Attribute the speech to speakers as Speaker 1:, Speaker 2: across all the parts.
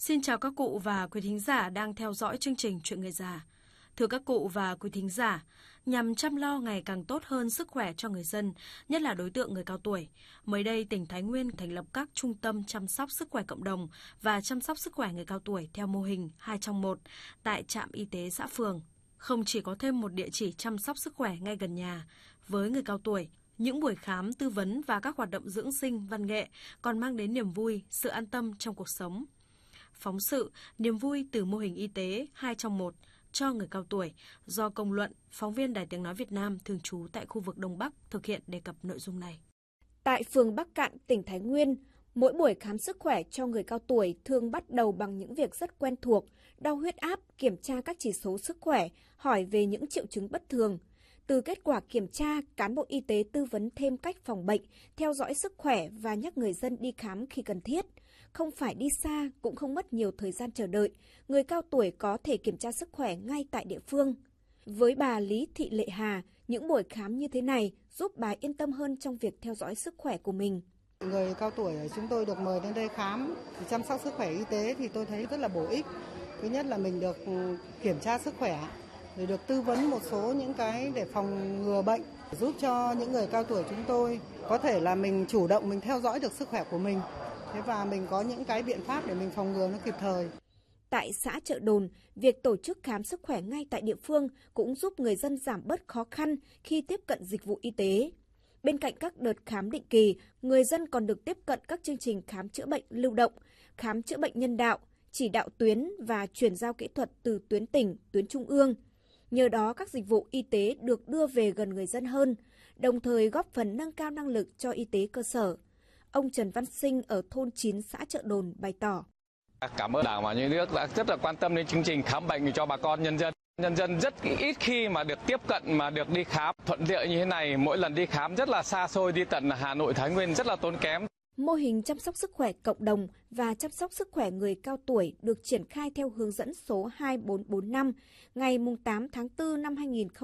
Speaker 1: Xin chào các cụ và quý thính giả đang theo dõi chương trình Chuyện Người Già. Thưa các cụ và quý thính giả, nhằm chăm lo ngày càng tốt hơn sức khỏe cho người dân, nhất là đối tượng người cao tuổi, mới đây tỉnh Thái Nguyên thành lập các trung tâm chăm sóc sức khỏe cộng đồng và chăm sóc sức khỏe người cao tuổi theo mô hình 2 trong 1 tại trạm y tế xã phường. Không chỉ có thêm một địa chỉ chăm sóc sức khỏe ngay gần nhà với người cao tuổi, những buổi khám, tư vấn và các hoạt động dưỡng sinh, văn nghệ còn mang đến niềm vui, sự an tâm trong cuộc sống. Phóng sự Niềm vui từ mô hình y tế 2 trong 1 cho người cao tuổi do Công Luận, phóng viên Đài Tiếng Nói Việt Nam thường trú tại khu vực Đông Bắc thực hiện đề cập nội dung này.
Speaker 2: Tại phường Bắc Cạn, tỉnh Thái Nguyên, mỗi buổi khám sức khỏe cho người cao tuổi thường bắt đầu bằng những việc rất quen thuộc, đo huyết áp, kiểm tra các chỉ số sức khỏe, hỏi về những triệu chứng bất thường. Từ kết quả kiểm tra, cán bộ y tế tư vấn thêm cách phòng bệnh, theo dõi sức khỏe và nhắc người dân đi khám khi cần thiết. Không phải đi xa, cũng không mất nhiều thời gian chờ đợi, người cao tuổi có thể kiểm tra sức khỏe ngay tại địa phương. Với bà Lý Thị Lệ Hà, những buổi khám như thế này giúp bà yên tâm hơn trong việc theo dõi sức khỏe của mình.
Speaker 3: Người cao tuổi chúng tôi được mời đến đây khám, chăm sóc sức khỏe y tế thì tôi thấy rất là bổ ích. Thứ nhất là mình được kiểm tra sức khỏe, rồi được tư vấn một số những cái để phòng ngừa bệnh, giúp cho những người cao tuổi chúng tôi có thể là mình chủ động, mình theo dõi được sức khỏe của mình. Thế và mình có những cái biện pháp để mình phòng ngừa nó kịp thời.
Speaker 2: Tại xã Chợ Đồn, việc tổ chức khám sức khỏe ngay tại địa phương cũng giúp người dân giảm bớt khó khăn khi tiếp cận dịch vụ y tế. Bên cạnh các đợt khám định kỳ, người dân còn được tiếp cận các chương trình khám chữa bệnh lưu động, khám chữa bệnh nhân đạo, chỉ đạo tuyến và chuyển giao kỹ thuật từ tuyến tỉnh, tuyến trung ương. Nhờ đó, các dịch vụ y tế được đưa về gần người dân hơn, đồng thời góp phần nâng cao năng lực cho y tế cơ sở. Ông Trần Văn Sinh ở thôn 9 xã Chợ Đồn bày tỏ.
Speaker 4: Cảm ơn Đảng và Nhà nước đã rất là quan tâm đến chương trình khám bệnh cho bà con nhân dân. Nhân dân rất ít khi mà được tiếp cận mà được đi khám thuận lợi như thế này. Mỗi lần đi khám rất là xa xôi, đi tận Hà Nội, Thái Nguyên rất là tốn kém.
Speaker 2: Mô hình chăm sóc sức khỏe cộng đồng và chăm sóc sức khỏe người cao tuổi được triển khai theo hướng dẫn số 2445 ngày 8 tháng 4 năm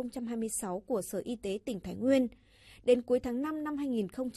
Speaker 2: 2026 của Sở Y tế tỉnh Thái Nguyên. Đến cuối tháng 5 năm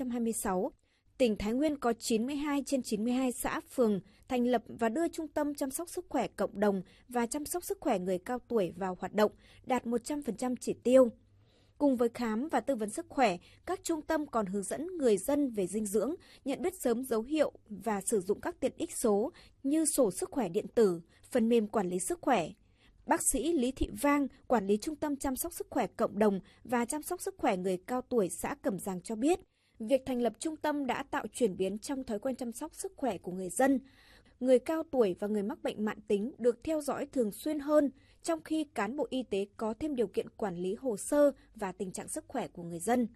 Speaker 2: 2026, tỉnh Thái Nguyên có 92 trên 92 xã, phường thành lập và đưa trung tâm chăm sóc sức khỏe cộng đồng và chăm sóc sức khỏe người cao tuổi vào hoạt động, đạt 100% chỉ tiêu. Cùng với khám và tư vấn sức khỏe, các trung tâm còn hướng dẫn người dân về dinh dưỡng, nhận biết sớm dấu hiệu và sử dụng các tiện ích số như sổ sức khỏe điện tử, phần mềm quản lý sức khỏe. Bác sĩ Lý Thị Vang, quản lý Trung tâm chăm sóc sức khỏe cộng đồng và chăm sóc sức khỏe người cao tuổi xã Cẩm Giàng cho biết, việc thành lập trung tâm đã tạo chuyển biến trong thói quen chăm sóc sức khỏe của người dân. Người cao tuổi và người mắc bệnh mãn tính được theo dõi thường xuyên hơn, trong khi cán bộ y tế có thêm điều kiện quản lý hồ sơ và tình trạng sức khỏe của người dân.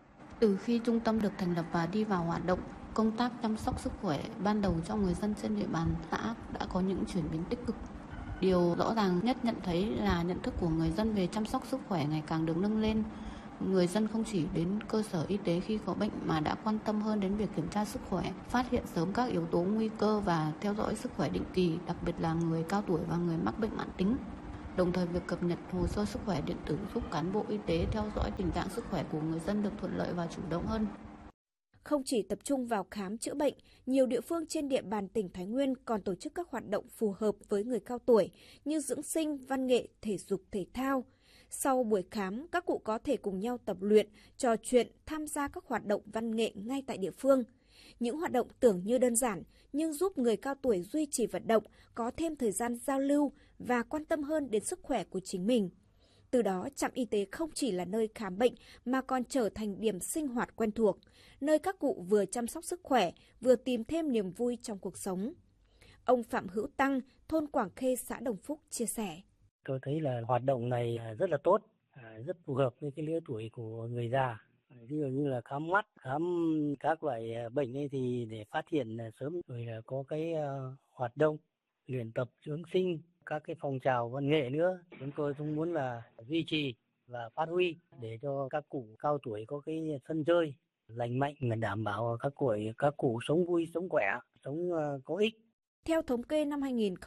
Speaker 5: Từ khi trung tâm được thành lập và đi vào hoạt động, công tác chăm sóc sức khỏe ban đầu cho người dân trên địa bàn xã đã có những chuyển biến tích cực. Điều rõ ràng nhất nhận thấy là nhận thức của người dân về chăm sóc sức khỏe ngày càng được nâng lên. Người dân không chỉ đến cơ sở y tế khi có bệnh mà đã quan tâm hơn đến việc kiểm tra sức khỏe, phát hiện sớm các yếu tố nguy cơ và theo dõi sức khỏe định kỳ, đặc biệt là người cao tuổi và người mắc bệnh mãn tính. Đồng thời, việc cập nhật hồ sơ sức khỏe điện tử giúp cán bộ y tế theo dõi tình trạng sức khỏe của người dân được thuận lợi và chủ động hơn.
Speaker 2: Không chỉ tập trung vào khám chữa bệnh, nhiều địa phương trên địa bàn tỉnh Thái Nguyên còn tổ chức các hoạt động phù hợp với người cao tuổi như dưỡng sinh, văn nghệ, thể dục, thể thao. Sau buổi khám, các cụ có thể cùng nhau tập luyện, trò chuyện, tham gia các hoạt động văn nghệ ngay tại địa phương. Những hoạt động tưởng như đơn giản nhưng giúp người cao tuổi duy trì vận động, có thêm thời gian giao lưu và quan tâm hơn đến sức khỏe của chính mình. Từ đó, trạm y tế không chỉ là nơi khám bệnh mà còn trở thành điểm sinh hoạt quen thuộc, nơi các cụ vừa chăm sóc sức khỏe, vừa tìm thêm niềm vui trong cuộc sống. Ông Phạm Hữu Tăng, thôn Quảng Khê, xã Đồng Phúc chia sẻ.
Speaker 6: Tôi thấy là hoạt động này rất là tốt, rất phù hợp với cái lứa tuổi của người già. Ví dụ như là khám mắt, khám các loại bệnh ấy thì để phát hiện sớm, rồi là có cái hoạt động luyện tập dưỡng sinh, các cái phong trào văn nghệ nữa. Chúng tôi cũng muốn là duy trì và phát huy để cho các cụ cao tuổi có cái sân chơi lành mạnh, đảm bảo các cụ sống vui, sống khỏe, sống có ích.
Speaker 2: Theo thống kê năm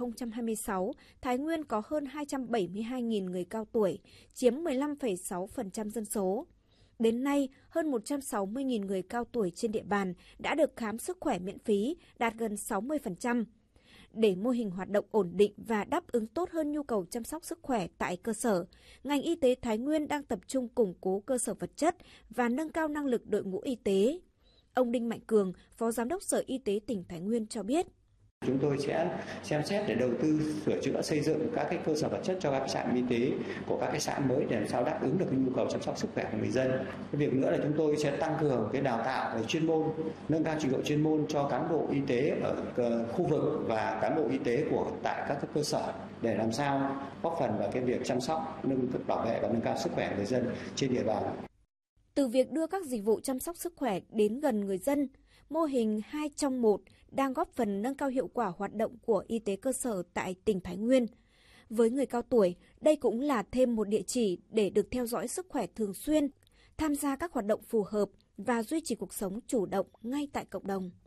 Speaker 2: 2026, Thái Nguyên có hơn 272.000 người cao tuổi, chiếm 15,6% dân số. Đến nay, hơn 160.000 người cao tuổi trên địa bàn đã được khám sức khỏe miễn phí, đạt gần 60%. Để mô hình hoạt động ổn định và đáp ứng tốt hơn nhu cầu chăm sóc sức khỏe tại cơ sở, ngành y tế Thái Nguyên đang tập trung củng cố cơ sở vật chất và nâng cao năng lực đội ngũ y tế. Ông Đinh Mạnh Cường, Phó Giám đốc Sở Y tế tỉnh Thái Nguyên cho biết.
Speaker 7: Chúng tôi sẽ xem xét để đầu tư sửa chữa xây dựng các cái cơ sở vật chất cho các trạm y tế của các cái xã mới để làm sao đáp ứng được cái nhu cầu chăm sóc sức khỏe của người dân. Cái việc nữa là chúng tôi sẽ tăng cường cái đào tạo về chuyên môn, nâng cao trình độ chuyên môn cho cán bộ y tế ở khu vực và cán bộ y tế tại các cơ sở để làm sao góp phần vào cái việc chăm sóc, bảo vệ và nâng cao sức khỏe người dân trên địa bàn.
Speaker 2: Từ việc đưa các dịch vụ chăm sóc sức khỏe đến gần người dân, mô hình 2 trong 1 đang góp phần nâng cao hiệu quả hoạt động của y tế cơ sở tại tỉnh Thái Nguyên. Với người cao tuổi, đây cũng là thêm một địa chỉ để được theo dõi sức khỏe thường xuyên, tham gia các hoạt động phù hợp và duy trì cuộc sống chủ động ngay tại cộng đồng.